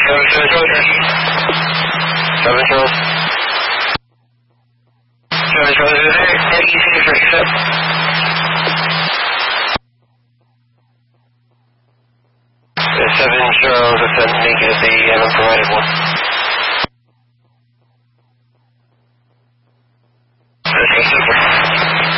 7 Charles. 7 Charles is there. Take easy for accept. 7 Charles, that's a negative, they haven't provided one.